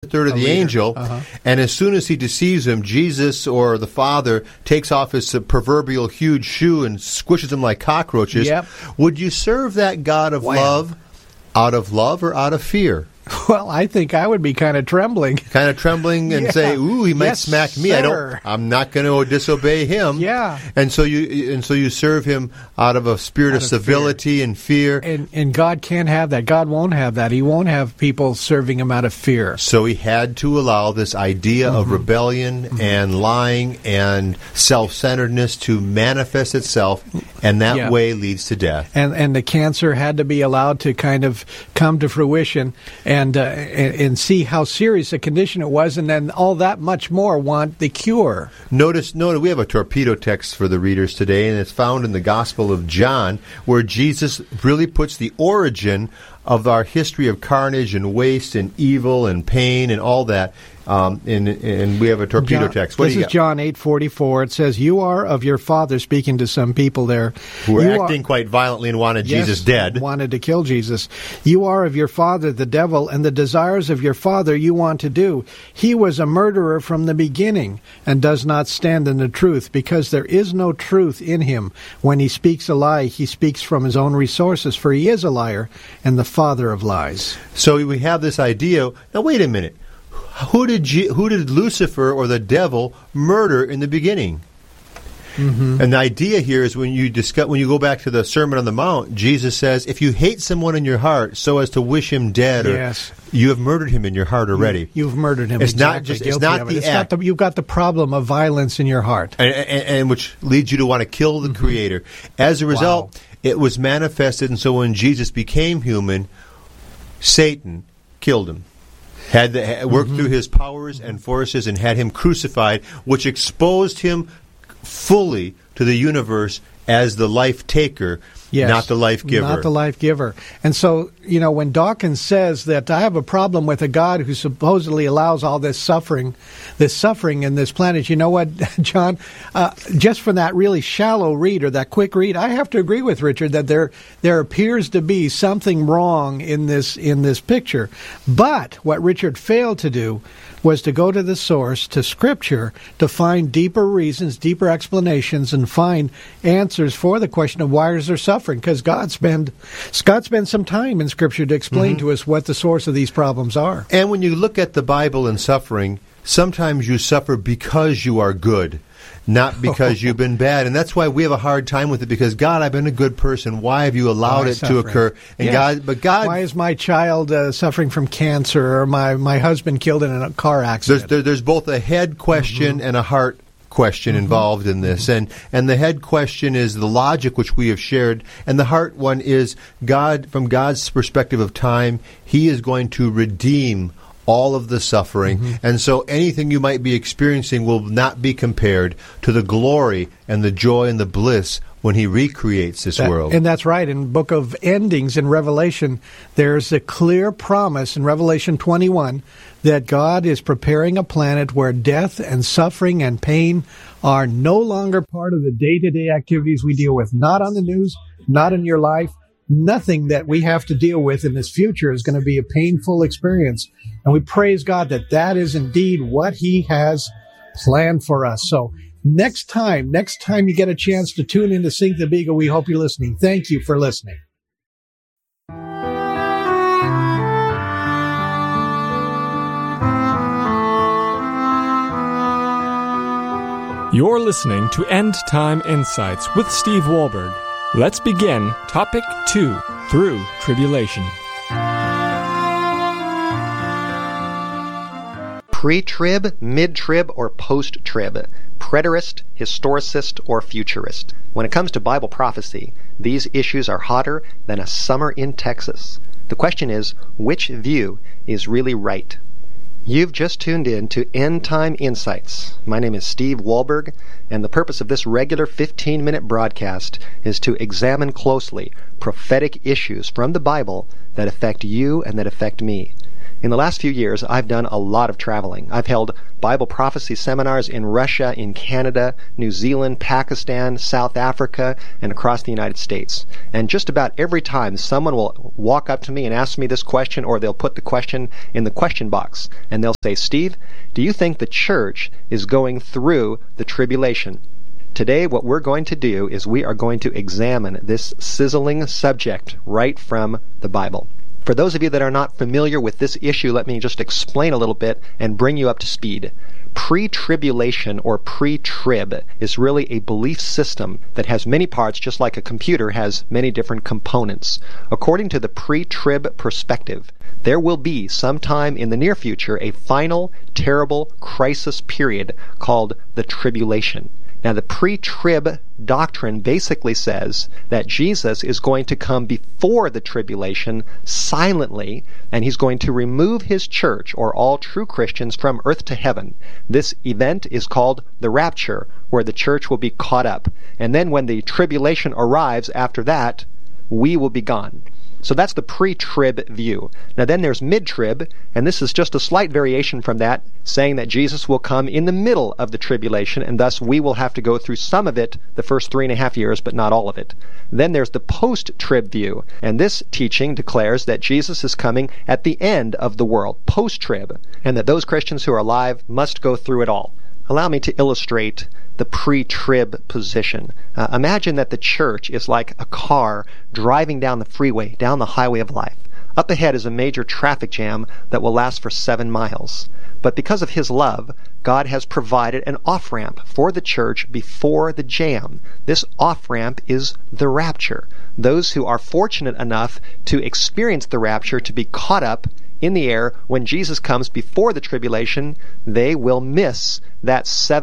third of the angel, and as soon as he deceives him, Jesus or the Father takes off his proverbial huge shoe and squishes them like cockroaches. Yep. Would you serve that God of love out of love or out of fear? Well, I think I would be kind of trembling. And say, "Ooh, he might smack me. Sir. I'm not going to disobey him." Yeah. And so you serve him out of a spirit of civility and fear. And God can't have that. God won't have that. He won't have people serving him out of fear. So he had to allow this idea of rebellion and lying and self-centeredness to manifest itself, and that way leads to death. And the cancer had to be allowed to kind of come to fruition and see how serious a condition it was, and then all that much more want the cure. Notice we have a torpedo text for the readers today, and it's found in the Gospel of John, where Jesus really puts the origin of our history of carnage and waste and evil and pain and all that. And we have a torpedo text. This is John 8:44. It says, "You are of your father," speaking to some people there, who were acting quite violently and wanted Jesus dead. Wanted to kill Jesus. "You are of your father, the devil, and the desires of your father you want to do. He was a murderer from the beginning and does not stand in the truth, because there is no truth in him. When he speaks a lie, he speaks from his own resources, for he is a liar and the father of lies." So we have this idea. Now, wait a minute. Who did Lucifer or the devil murder in the beginning? And the idea here is when you go back to the Sermon on the Mount, Jesus says, if you hate someone in your heart so as to wish him dead, or you have murdered him in your heart already. You've murdered him. It's not the act. You've got the problem of violence in your heart, and which leads you to want to kill the Creator. As a result, it was manifested, and so when Jesus became human, Satan killed him. Worked through his powers and forces and had him crucified, which exposed him fully to the universe as the life taker, not the life giver. Not the life giver. And so, when Dawkins says that I have a problem with a God who supposedly allows all this suffering in this planet, you know what, John? Just from that really shallow read or that quick read, I have to agree with Richard that there appears to be something wrong in this picture. But what Richard failed to do was to go to the source, to Scripture, to find deeper reasons, deeper explanations, and find answers for the question of why is there suffering? Because God spent some time in Scripture to explain to us what the source of these problems are. And when you look at the Bible and suffering, sometimes you suffer because you are good, not because you've been bad. And that's why we have a hard time with it, because, God, I've been a good person. Why have you allowed it to occur? And God, why is my child suffering from cancer, or my husband killed in a car accident? There's both a head question and a heart question involved in this. And the head question is the logic which we have shared, and the heart one is God, from God's perspective of time, He is going to redeem all of the suffering. And so anything you might be experiencing will not be compared to the glory and the joy and the bliss when He recreates this world. And that's right. In the book of endings in Revelation, there's a clear promise in Revelation 21 that God is preparing a planet where death and suffering and pain are no longer part of the day-to-day activities we deal with. Not on the news, not in your life. Nothing that we have to deal with in this future is going to be a painful experience. And we praise God that is indeed what He has planned for us. So next time you get a chance to tune in to Sink the Beagle, we hope you're listening. Thank you for listening. You're listening to End Time Insights with Steve Wohlberg. Let's begin Topic 2, Through Tribulation. Pre-trib, mid-trib, or post-trib, preterist, historicist, or futurist. When it comes to Bible prophecy, these issues are hotter than a summer in Texas. The question is, which view is really right? You've just tuned in to End Time Insights. My name is Steve Wohlberg, and the purpose of this regular 15-minute broadcast is to examine closely prophetic issues from the Bible that affect you and that affect me. In the last few years, I've done a lot of traveling. I've held Bible prophecy seminars in Russia, in Canada, New Zealand, Pakistan, South Africa, and across the United States. And just about every time, someone will walk up to me and ask me this question, or they'll put the question in the question box, and they'll say, "Steve, do you think the church is going through the tribulation?" Today, what we're going to do is we are going to examine this sizzling subject right from the Bible. For those of you that are not familiar with this issue, let me just explain a little bit and bring you up to speed. Pre-tribulation or pre-trib is really a belief system that has many parts, just like a computer has many different components. According to the pre-trib perspective, there will be sometime in the near future a final, terrible crisis period called the tribulation. Now, the pre-trib doctrine basically says that Jesus is going to come before the tribulation silently, and he's going to remove his church, or all true Christians, from earth to heaven. This event is called the rapture, where the church will be caught up. And then when the tribulation arrives after that, we will be gone. So that's the pre-trib view. Now then there's mid-trib, and this is just a slight variation from that, saying that Jesus will come in the middle of the tribulation, and thus we will have to go through some of it the first 3.5 years, but not all of it. Then there's the post-trib view, and this teaching declares that Jesus is coming at the end of the world, post-trib, and that those Christians who are alive must go through it all. Allow me to illustrate the pre-trib position. Imagine that the church is like a car driving down the freeway, down the highway of life. Up ahead is a major traffic jam that will last for 7 miles. But because of his love, God has provided an off-ramp for the church before the jam. This off-ramp is the rapture. Those who are fortunate enough to experience the rapture, to be caught up in the air when Jesus comes before the tribulation, they will miss that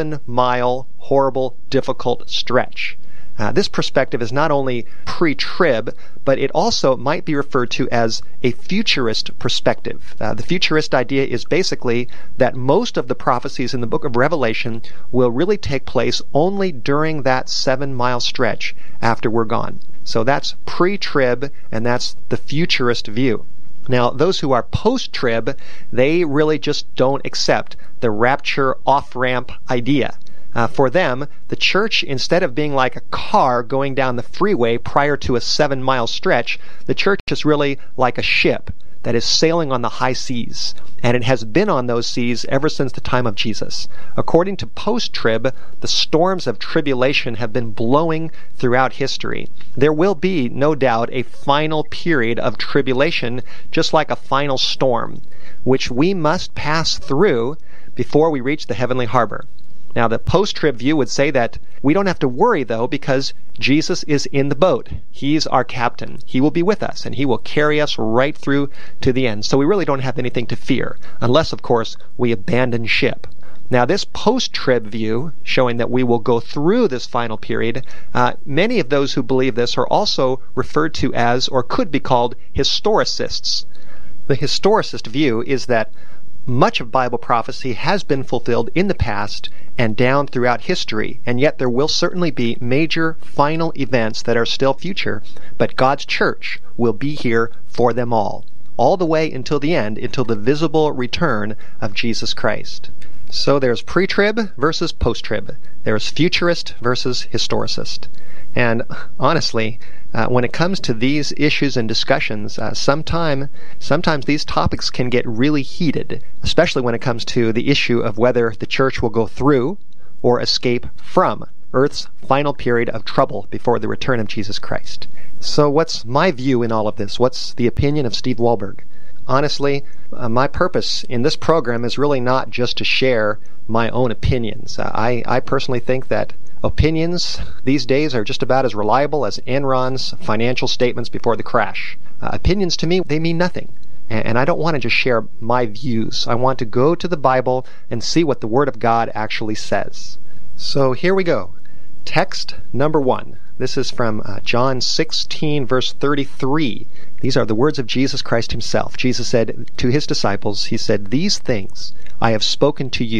7-mile horrible, difficult stretch. This perspective is not only pre-trib, but it also might be referred to as a futurist perspective. The futurist idea is basically that most of the prophecies in the book of Revelation will really take place only during that 7-mile stretch after we're gone. So that's pre-trib, and that's the futurist view. Now, those who are post-trib, they really just don't accept the rapture off-ramp idea. For them, the church, instead of being like a car going down the freeway prior to a 7-mile stretch, the church is really like a ship that is sailing on the high seas, and it has been on those seas ever since the time of Jesus. According to post-trib, the storms of tribulation have been blowing throughout history. There will be, no doubt, a final period of tribulation, just like a final storm, which we must pass through before we reach the heavenly harbor. Now, the post-trib view would say that we don't have to worry, though, because Jesus is in the boat. He's our captain. He will be with us, and he will carry us right through to the end. So we really don't have anything to fear, unless, of course, we abandon ship. Now, this post-trib view, showing that we will go through this final period, many of those who believe this are also referred to as, or could be called, historicists. The historicist view is that much of Bible prophecy has been fulfilled in the past and down throughout history, and yet there will certainly be major final events that are still future, but God's church will be here for them all the way until the end, until the visible return of Jesus Christ. So there's pre-trib versus post-trib. There's futurist versus historicist. And honestly, when it comes to these issues and discussions, sometimes these topics can get really heated, especially when it comes to the issue of whether the church will go through or escape from Earth's final period of trouble before the return of Jesus Christ. So what's my view in all of this? What's the opinion of Steve Wohlberg? Honestly, my purpose in this program is really not just to share my own opinions. I personally think that opinions these days are just about as reliable as Enron's financial statements before the crash. Opinions to me, they mean nothing. And I don't want to just share my views. I want to go to the Bible and see what the Word of God actually says. So here we go. Text number 1. This is from John 16, verse 33. These are the words of Jesus Christ himself. Jesus said to his disciples, he said, "These things I have spoken to you,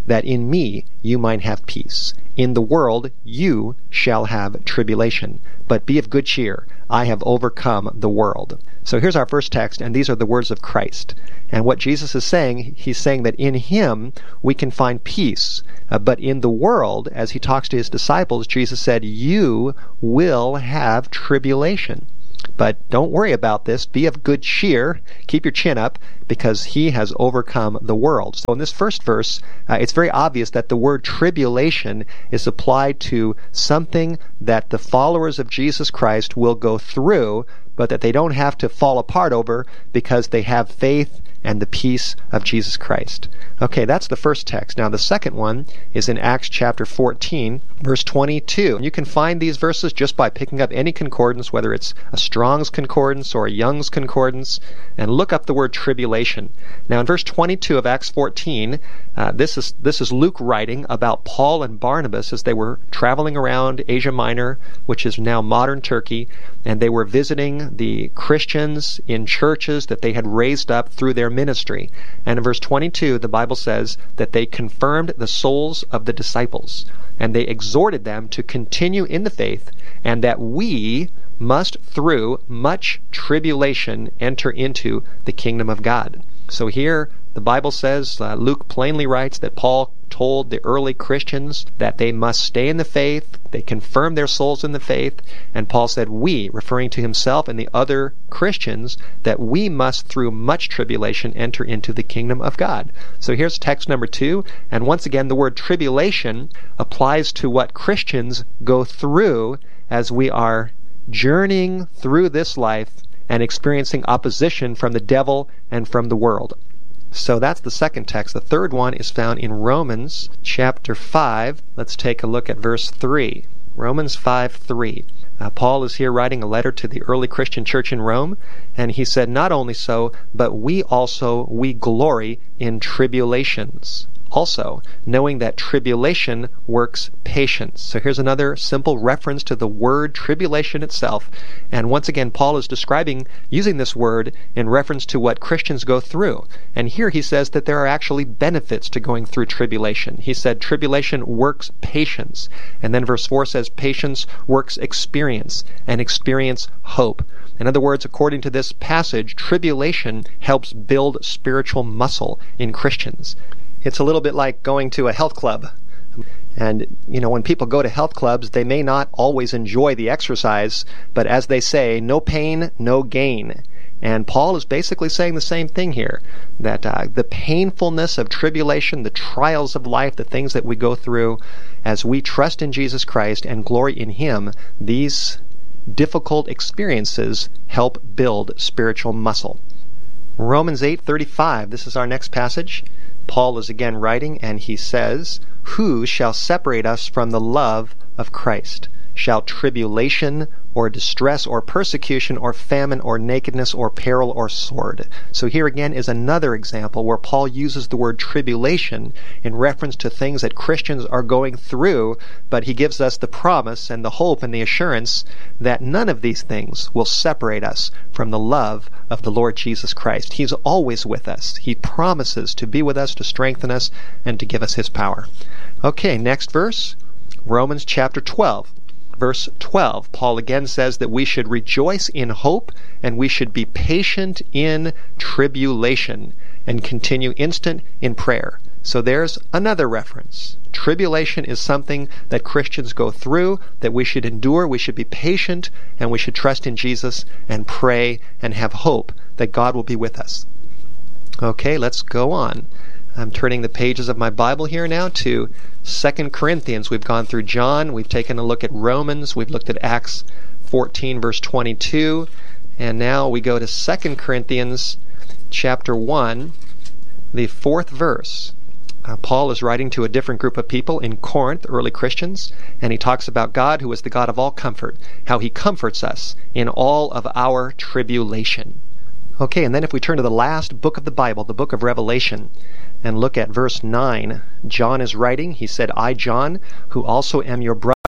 that in me you might have peace. In the world you shall have tribulation, but be of good cheer. I have overcome the world. So here's our first text, and these are the words of Christ. And what Jesus is saying, he's saying that in him we can find peace. But in the world, as he talks to his disciples, Jesus said, you will have tribulation. But don't worry about this. Be of good cheer. Keep your chin up, because he has overcome the world. So in this first verse, it's very obvious that the word tribulation is applied to something that the followers of Jesus Christ will go through, but that they don't have to fall apart over because they have faith and the peace of Jesus Christ. Okay, that's the first text. Now the second one is in Acts chapter 14, verse 22. You can find these verses just by picking up any concordance, whether it's a Strong's concordance or a Young's concordance, and look up the word tribulation. Now in verse 22 of Acts 14, this is Luke writing about Paul and Barnabas as they were traveling around Asia Minor, which is now modern Turkey, and they were visiting the Christians in churches that they had raised up through their ministry. And in verse 22, the Bible says that they confirmed the souls of the disciples, and they exhorted them to continue in the faith, and that we must through much tribulation enter into the kingdom of God. So here the Bible says, Luke plainly writes that Paul told the early Christians that they must stay in the faith. They confirmed their souls in the faith. And Paul said, we, referring to himself and the other Christians, that we must through much tribulation enter into the kingdom of God. So here's text number 2. And once again, the word tribulation applies to what Christians go through as we are journeying through this life and experiencing opposition from the devil and from the world. So that's the second text. The third one is found in Romans chapter 5. Let's take a look at verse 3. Romans 5:3. Paul is here writing a letter to the early Christian church in Rome, and he said, not only so, but we glory in tribulations. Also, knowing that tribulation works patience. So here's another simple reference to the word tribulation itself. And once again, Paul is using this word in reference to what Christians go through. And here he says that there are actually benefits to going through tribulation. He said tribulation works patience. And then verse 4 says patience works experience, and experience hope. In other words, according to this passage, tribulation helps build spiritual muscle in Christians. It's a little bit like going to a health club. And, when people go to health clubs, they may not always enjoy the exercise, but as they say, no pain, no gain. And Paul is basically saying the same thing here, that the painfulness of tribulation, the trials of life, the things that we go through as we trust in Jesus Christ and glory in Him, these difficult experiences help build spiritual muscle. Romans 8:35, this is our next passage. Paul is again writing, and he says, who shall separate us from the love of Christ? Shall tribulation or distress or persecution or famine or nakedness or peril or sword? So here again is another example where Paul uses the word tribulation in reference to things that Christians are going through, but he gives us the promise and the hope and the assurance that none of these things will separate us from the love of the Lord Jesus Christ. He's always with us. He promises to be with us, to strengthen us, and to give us His power. Okay, next verse, Romans chapter 12. Verse 12, Paul again says that we should rejoice in hope, and we should be patient in tribulation, and continue instant in prayer. So there's another reference. Tribulation is something that Christians go through, that we should endure, we should be patient, and we should trust in Jesus and pray and have hope that God will be with us. Okay, let's go on. I'm turning the pages of my Bible here now to 2 Corinthians. We've gone through John, we've taken a look at Romans, we've looked at Acts 14 verse 22, and now we go to 2 Corinthians chapter 1, the 4th verse. Paul is writing to a different group of people in Corinth, early Christians, and he talks about God who is the God of all comfort, how He comforts us in all of our tribulation. Okay, and then if we turn to the last book of the Bible, the book of Revelation, and look at verse 9, John is writing. He said, I, John, who also am your brother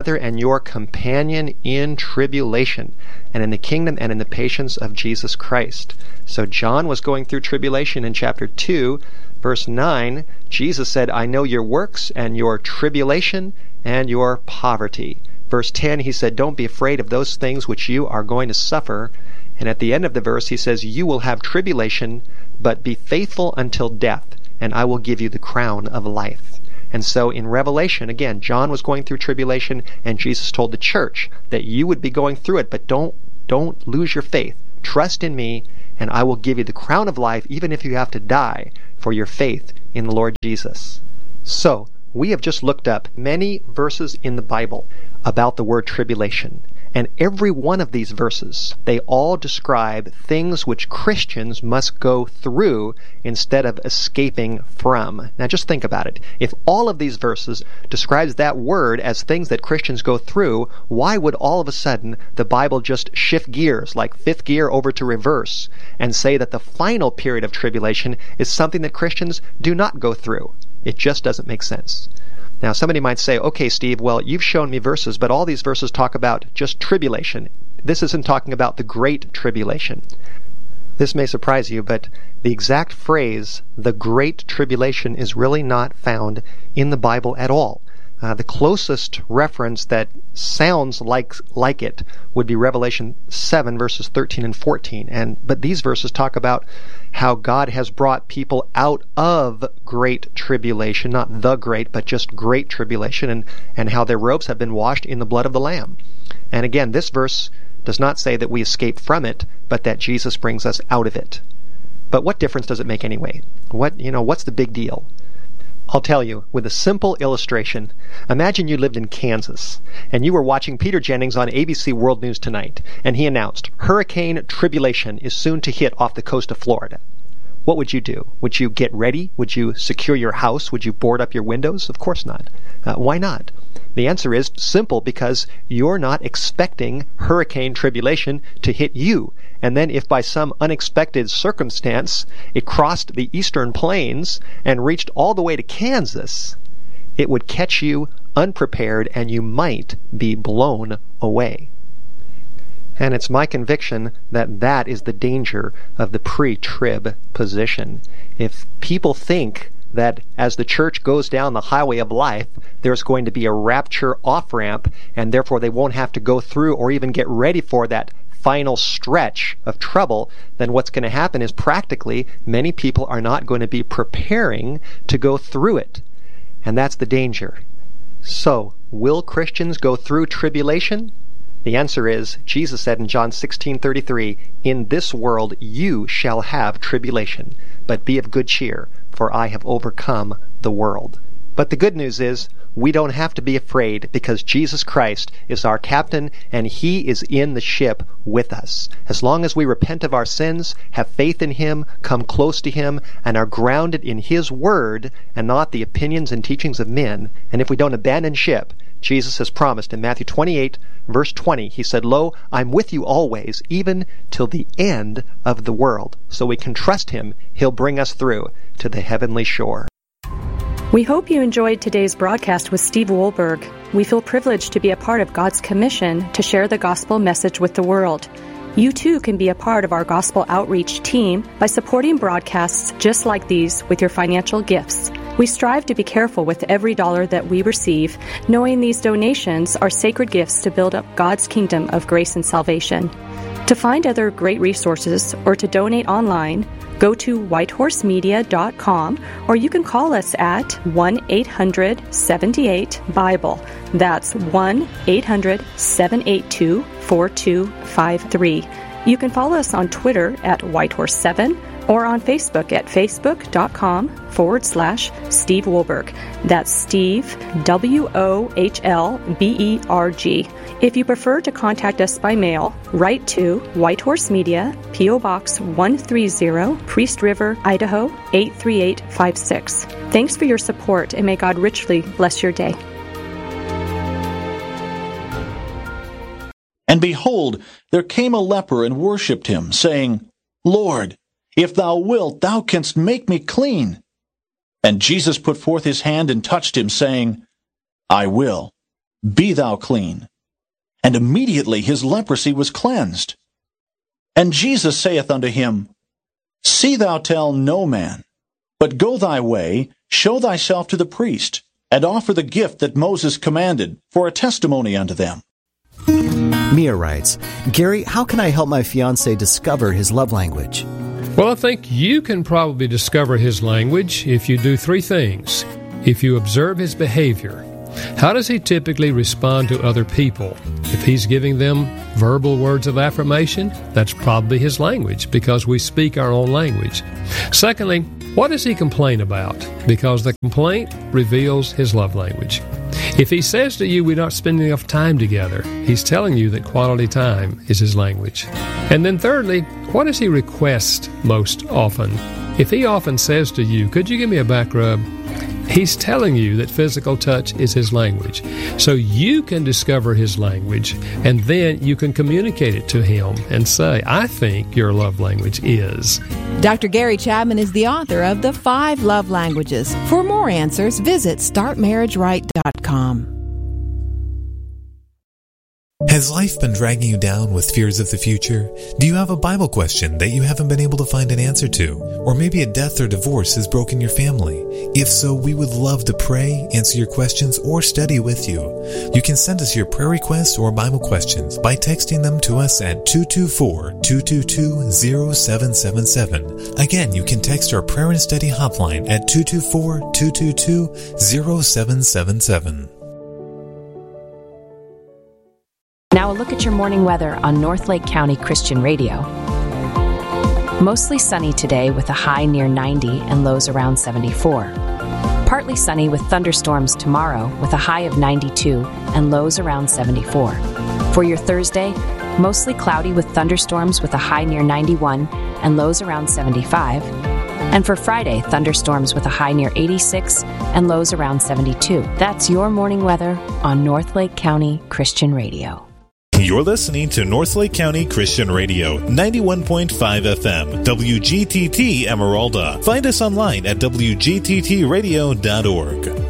brother and your companion in tribulation, and in the kingdom and in the patience of Jesus Christ. So John was going through tribulation in chapter 2, verse 9. Jesus said, I know your works and your tribulation and your poverty. Verse 10, he said, don't be afraid of those things which you are going to suffer. And at the end of the verse, he says, you will have tribulation, but be faithful until death, and I will give you the crown of life. And so in Revelation, again, John was going through tribulation, and Jesus told the church that you would be going through it, but don't lose your faith. Trust in me, and I will give you the crown of life, even if you have to die for your faith in the Lord Jesus. So, we have just looked up many verses in the Bible about the word tribulation. And every one of these verses, they all describe things which Christians must go through instead of escaping from. Now just think about it. If all of these verses describes that word as things that Christians go through, why would all of a sudden the Bible just shift gears, like fifth gear over to reverse, and say that the final period of tribulation is something that Christians do not go through? It just doesn't make sense. Now, somebody might say, okay, Steve, well, you've shown me verses, but all these verses talk about just tribulation. This isn't talking about the great tribulation. This may surprise you, but the exact phrase, the great tribulation, is really not found in the Bible at all. The closest reference that sounds like it would be Revelation 7, verses 13 and 14. But these verses talk about how God has brought people out of great tribulation, not the great, but just great tribulation, and how their robes have been washed in the blood of the Lamb. And again, this verse does not say that we escape from it, but that Jesus brings us out of it. But what difference does it make anyway? What's the big deal? I'll tell you, with a simple illustration. Imagine you lived in Kansas, and you were watching Peter Jennings on ABC World News Tonight, and he announced, Hurricane Tribulation is soon to hit off the coast of Florida. What would you do? Would you get ready? Would you secure your house? Would you board up your windows? Of course not. Why not? The answer is simple, because you're not expecting hurricane tribulation to hit you. And then if by some unexpected circumstance it crossed the eastern plains and reached all the way to Kansas, it would catch you unprepared and you might be blown away. And it's my conviction that that is the danger of the pre-trib position. If people think that as the church goes down the highway of life, there's going to be a rapture off-ramp, and therefore they won't have to go through or even get ready for that final stretch of trouble, then what's going to happen is practically many people are not going to be preparing to go through it. And that's the danger. So, will Christians go through tribulation? The answer is, Jesus said in John 16:33, in this world you shall have tribulation, but be of good cheer, for I have overcome the world. But the good news is, we don't have to be afraid, because Jesus Christ is our captain and he is in the ship with us. As long as we repent of our sins, have faith in him, come close to him, and are grounded in his word and not the opinions and teachings of men, and if we don't abandon ship, Jesus has promised in Matthew 28, verse 20, he said, Lo, I'm with you always, even till the end of the world. So we can trust him. He'll bring us through to the heavenly shore. We hope you enjoyed today's broadcast with Steve Wohlberg. We feel privileged to be a part of God's commission to share the gospel message with the world. You too can be a part of our gospel outreach team by supporting broadcasts just like these with your financial gifts. We strive to be careful with every dollar that we receive, knowing these donations are sacred gifts to build up God's kingdom of grace and salvation. To find other great resources or to donate online, go to whitehorsemedia.com, or you can call us at 1-800-78-BIBLE. That's 1-800-782-4253. You can follow us on Twitter at Whitehorse7 or on Facebook at facebook.com/Steve Wohlberg. That's Steve, WOHLBERG. If you prefer to contact us by mail, write to White Horse Media, P.O. Box 130, Priest River, Idaho 83856. Thanks for your support, and may God richly bless your day. And behold, there came a leper and worshipped him, saying, Lord, if thou wilt, thou canst make me clean. And Jesus put forth his hand and touched him, saying, I will. Be thou clean. And immediately his leprosy was cleansed. And Jesus saith unto him, See thou tell no man, but go thy way, show thyself to the priest, and offer the gift that Moses commanded, for a testimony unto them. Mia writes, Gary, how can I help my fiancé discover his love language? Well, I think you can probably discover his language if you do three things. If you observe his behavior, how does he typically respond to other people? If he's giving them verbal words of affirmation, that's probably his language, because we speak our own language. Secondly, what does he complain about? Because the complaint reveals his love language. If he says to you, we're not spending enough time together, he's telling you that quality time is his language. And then thirdly, what does he request most often? If he often says to you, could you give me a back rub? He's telling you that physical touch is his language. So you can discover his language, and then you can communicate it to him and say, I think your love language is. Dr. Gary Chapman is the author of The 5 Love Languages. For more answers, visit StartMarriageRight.com. Has life been dragging you down with fears of the future? Do you have a Bible question that you haven't been able to find an answer to? Or maybe a death or divorce has broken your family? If so, we would love to pray, answer your questions, or study with you. You can send us your prayer requests or Bible questions by texting them to us at 224-222-0777. Again, you can text our prayer and study hotline at 224-222-0777. Now a look at your morning weather on Northlake County Christian Radio. Mostly sunny today with a high near 90 and lows around 74. Partly sunny with thunderstorms tomorrow with a high of 92 and lows around 74. For your Thursday, mostly cloudy with thunderstorms with a high near 91 and lows around 75. And for Friday, thunderstorms with a high near 86 and lows around 72. That's your morning weather on Northlake County Christian Radio. You're listening to Northlake County Christian Radio, 91.5 FM, WGTT Emeralda. Find us online at WGTTradio.org.